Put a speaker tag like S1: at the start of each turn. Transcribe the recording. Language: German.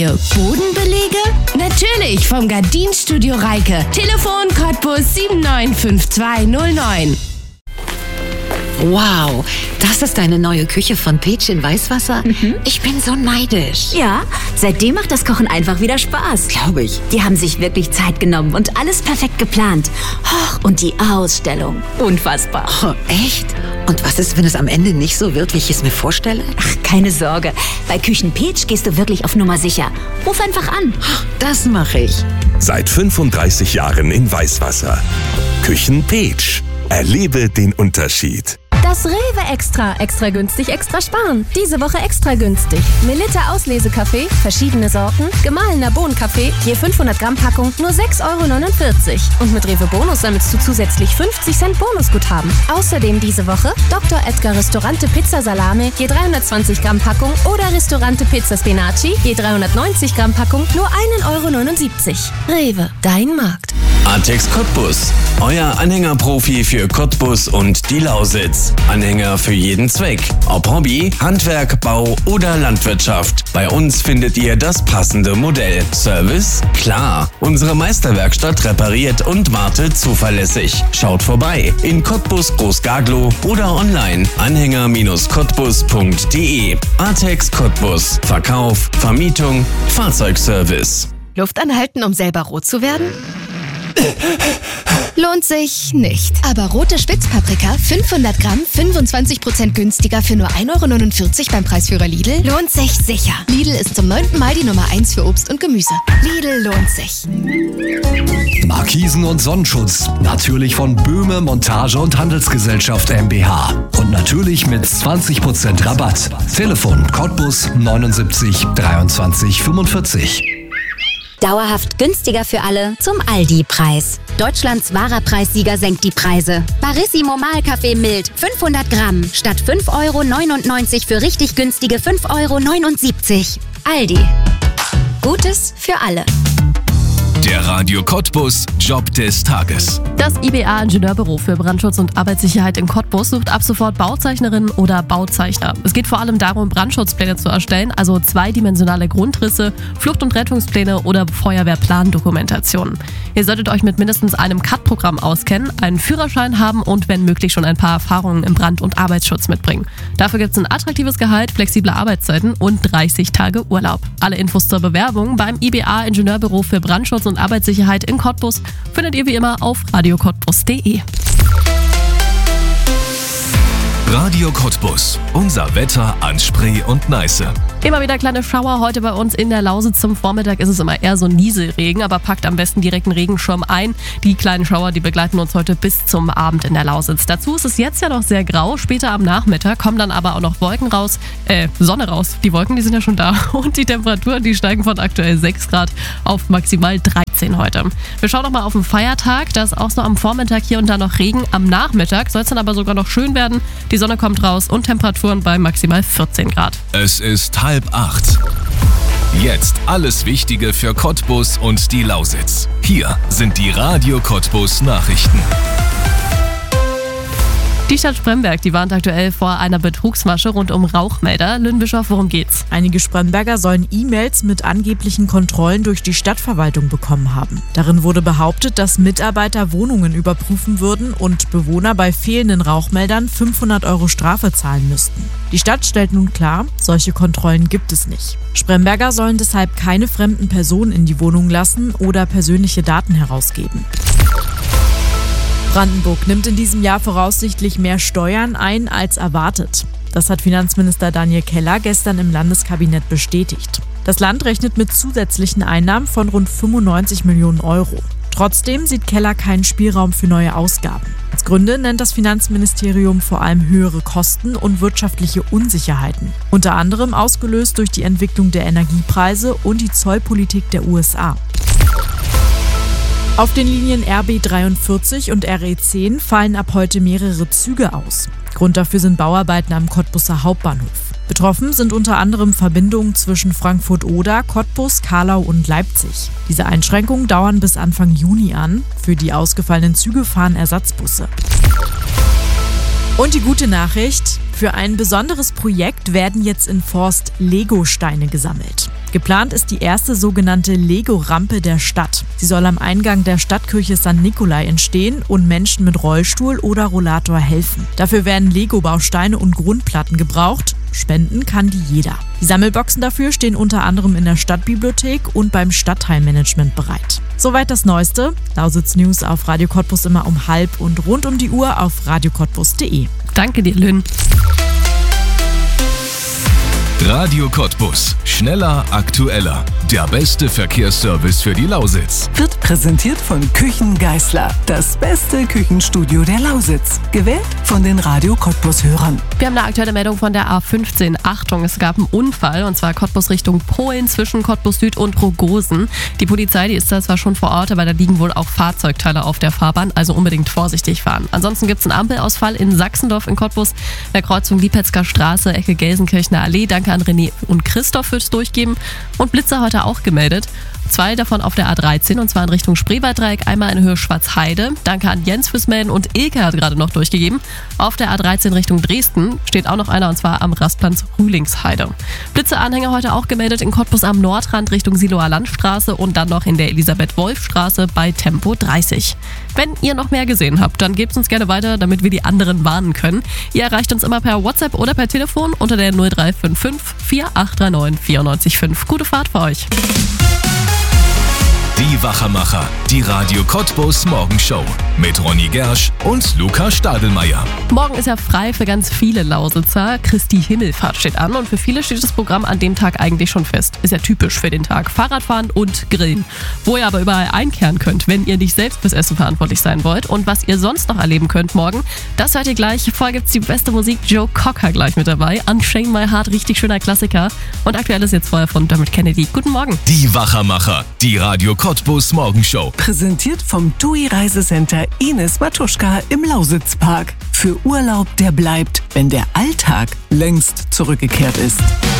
S1: Bodenbelege? Natürlich vom Gardinstudio Reike. Telefon Cottbus 795209.
S2: Wow, das ist deine neue Küche von Peach in Weißwasser? Ich bin so neidisch.
S3: Ja, seitdem macht das Kochen einfach wieder Spaß.
S2: Glaube ich.
S3: Die haben sich wirklich Zeit genommen und alles perfekt geplant. Und die Ausstellung. Unfassbar.
S2: Oh, echt? Und was ist, wenn es am Ende nicht so wird, wie ich es mir vorstelle?
S3: Ach, keine Sorge. Bei Küchen Peach gehst du wirklich auf Nummer sicher. Ruf einfach an.
S2: Das mache ich.
S4: Seit 35 Jahren in Weißwasser. Küchen Peach. Erlebe den Unterschied.
S5: Das Rewe Extra. Extra günstig, extra sparen. Diese Woche extra günstig. Melitta Auslesekaffee, verschiedene Sorten, gemahlener Bohnenkaffee, je 500 Gramm Packung, nur 6,49 €. Und mit Rewe Bonus sammelst du zusätzlich 50 Cent Bonusguthaben. Außerdem diese Woche Dr. Edgar Ristorante Pizza Salame, je 320 Gramm Packung oder Ristorante Pizza Spinaci, je 390 Gramm Packung, nur 1,79 €. Rewe, dein Markt.
S6: Artex Cottbus, euer Anhängerprofi für Cottbus und die Lausitz. Anhänger für jeden Zweck. Ob Hobby, Handwerk, Bau oder Landwirtschaft. Bei uns findet ihr das passende Modell. Service? Klar. Unsere Meisterwerkstatt repariert und wartet zuverlässig. Schaut vorbei in Cottbus Großgaglow oder online anhänger-cottbus.de. Artex Cottbus. Verkauf, Vermietung, Fahrzeugservice.
S1: Luft anhalten, um selber rot zu werden? Lohnt sich nicht. Aber rote Spitzpaprika, 500 Gramm, 25% günstiger für nur 1,49 € beim Preisführer Lidl, lohnt sich sicher. Lidl ist zum 9. Mal die Nummer 1 für Obst und Gemüse. Lidl lohnt sich.
S7: Markisen und Sonnenschutz. Natürlich von Böhme Montage und Handelsgesellschaft MBH. Und natürlich mit 20% Rabatt. Telefon Cottbus 79 23 45.
S8: Dauerhaft günstiger für alle zum Aldi-Preis. Deutschlands wahrer Preissieger senkt die Preise. Barissimo Mahlkaffee mild 500 Gramm statt 5,99 € für richtig günstige 5,79 €. Aldi. Gutes für alle.
S9: Der Radio Cottbus Job des Tages.
S10: Das IBA Ingenieurbüro für Brandschutz und Arbeitssicherheit in Cottbus sucht ab sofort Bauzeichnerinnen oder Bauzeichner. Es geht vor allem darum, Brandschutzpläne zu erstellen, also zweidimensionale Grundrisse, Flucht- und Rettungspläne oder Feuerwehrplandokumentation. Ihr solltet euch mit mindestens einem CAD-Programm auskennen, einen Führerschein haben und wenn möglich schon ein paar Erfahrungen im Brand- und Arbeitsschutz mitbringen. Dafür gibt es ein attraktives Gehalt, flexible Arbeitszeiten und 30 Tage Urlaub. Alle Infos zur Bewerbung beim IBA Ingenieurbüro für Brandschutz und Arbeitssicherheit in Cottbus findet ihr wie immer auf radiocottbus.de.
S9: Radio Cottbus. Unser Wetter an Spree und Neiße.
S10: Immer wieder kleine Schauer heute bei uns in der Lausitz. Zum Vormittag ist es immer eher so Nieselregen, aber packt am besten direkt einen Regenschirm ein. Die kleinen Schauer, die begleiten uns heute bis zum Abend in der Lausitz. Dazu ist es jetzt ja noch sehr grau. Später am Nachmittag kommen dann aber auch noch Sonne raus. Die Wolken, die sind ja schon da. Und die Temperaturen, die steigen von aktuell 6 Grad auf maximal 13 heute. Wir schauen noch mal auf den Feiertag. Da ist auch so am Vormittag hier und da noch Regen. Am Nachmittag soll es dann aber sogar noch schön werden. Die Sonne kommt raus und Temperaturen bei maximal 14 Grad.
S9: Es ist 7:30. Jetzt alles Wichtige für Cottbus und die Lausitz. Hier sind die Radio Cottbus Nachrichten.
S10: Die Stadt Spremberg, die warnt aktuell vor einer Betrugsmasche rund um Rauchmelder. Lynn Bischof, worum geht's?
S11: Einige Spremberger sollen E-Mails mit angeblichen Kontrollen durch die Stadtverwaltung bekommen haben. Darin wurde behauptet, dass Mitarbeiter Wohnungen überprüfen würden und Bewohner bei fehlenden Rauchmeldern 500 € Strafe zahlen müssten. Die Stadt stellt nun klar, solche Kontrollen gibt es nicht. Spremberger sollen deshalb keine fremden Personen in die Wohnung lassen oder persönliche Daten herausgeben. Brandenburg nimmt in diesem Jahr voraussichtlich mehr Steuern ein als erwartet. Das hat Finanzminister Daniel Keller gestern im Landeskabinett bestätigt. Das Land rechnet mit zusätzlichen Einnahmen von rund 95 Millionen €. Trotzdem sieht Keller keinen Spielraum für neue Ausgaben. Als Gründe nennt das Finanzministerium vor allem höhere Kosten und wirtschaftliche Unsicherheiten. Unter anderem ausgelöst durch die Entwicklung der Energiepreise und die Zollpolitik der USA. Auf den Linien RB43 und RE10 fallen ab heute mehrere Züge aus. Grund dafür sind Bauarbeiten am Cottbuser Hauptbahnhof. Betroffen sind unter anderem Verbindungen zwischen Frankfurt-Oder, Cottbus, Carlau und Leipzig. Diese Einschränkungen dauern bis Anfang Juni an. Für die ausgefallenen Züge fahren Ersatzbusse. Und die gute Nachricht: Für ein besonderes Projekt werden jetzt in Forst Lego-Steine gesammelt. Geplant ist die erste sogenannte Lego-Rampe der Stadt. Sie soll am Eingang der Stadtkirche St. Nikolai entstehen und Menschen mit Rollstuhl oder Rollator helfen. Dafür werden Lego-Bausteine und Grundplatten gebraucht. Spenden kann die jeder. Die Sammelboxen dafür stehen unter anderem in der Stadtbibliothek und beim Stadtteilmanagement bereit. Soweit das Neueste. Lausitz News auf Radio Cottbus immer um 12:30 und rund um die Uhr auf radiocottbus.de.
S10: Danke dir, Lynn.
S9: Radio Cottbus. Schneller, aktueller. Der beste Verkehrsservice für die Lausitz.
S12: Wird präsentiert von Küchen Geisler. Das beste Küchenstudio der Lausitz. Gewählt von den Radio Cottbus-Hörern.
S10: Wir haben eine aktuelle Meldung von der A15. Achtung, es gab einen Unfall, und zwar Cottbus Richtung Polen zwischen Cottbus Süd und Rogosen. Die Polizei, die ist da zwar schon vor Ort, aber da liegen wohl auch Fahrzeugteile auf der Fahrbahn, also unbedingt vorsichtig fahren. Ansonsten gibt es einen Ampelausfall in Sachsendorf in Cottbus, der Kreuzung Liepetzger Straße, Ecke Gelsenkirchener Allee. Danke an René und Christoph fürs Durchgeben. Und Blitzer heute auch gemeldet. 2 davon auf der A13, und zwar in Richtung Spreewalddreieck, einmal in Höhe Schwarzheide. Danke an Jens fürs Melden, und Ilke hat gerade noch durchgegeben. Auf der A13 Richtung Dresden steht auch noch einer, und zwar am Rastplatz Rühlingsheide. Blitzeanhänger heute auch gemeldet in Cottbus am Nordrand Richtung Siloer Landstraße und dann noch in der Elisabeth-Wolf-Straße bei Tempo 30. Wenn ihr noch mehr gesehen habt, dann gebt uns gerne weiter, damit wir die anderen warnen können. Ihr erreicht uns immer per WhatsApp oder per Telefon unter der 0355 4839 94,5. Gute Fahrt für euch.
S9: Die Wachermacher, die Radio Cottbus Morgenshow mit Ronny Gersch und Luca Stadelmeier.
S10: Morgen ist ja frei für ganz viele Lausitzer. Christi Himmelfahrt steht an, und für viele steht das Programm an dem Tag eigentlich schon fest. Ist ja typisch für den Tag. Fahrradfahren und Grillen. Wo ihr aber überall einkehren könnt, wenn ihr nicht selbst fürs Essen verantwortlich sein wollt. Und was ihr sonst noch erleben könnt morgen, das hört ihr gleich. Vorher gibt's die beste Musik. Joe Cocker gleich mit dabei. Unchain My Heart, richtig schöner Klassiker. Und aktuell ist jetzt vorher von Dermot Kennedy. Guten Morgen.
S9: Die Wachermacher, die Radio Cottbus Morgenshow.
S12: Präsentiert vom TUI Reisecenter Ines Matuschka im Lausitzpark. Für Urlaub, der bleibt, wenn der Alltag längst zurückgekehrt ist.